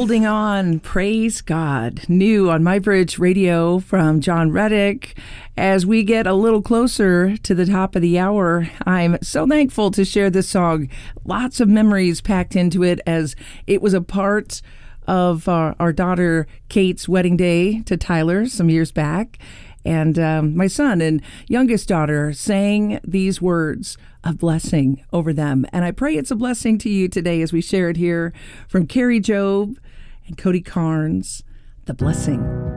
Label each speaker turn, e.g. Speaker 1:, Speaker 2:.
Speaker 1: Holding On, praise God. New on My Bridge Radio from John Reddick. As we get a little closer to the top of the hour, I'm so thankful to share this song. Lots of memories packed into it, as it was a part of our daughter Kate's wedding day to Tyler some years back. And my son and youngest daughter sang these words of blessing over them. And I pray it's a blessing to you today as we share it here from Carrie Job and Cody Carnes, The Blessing.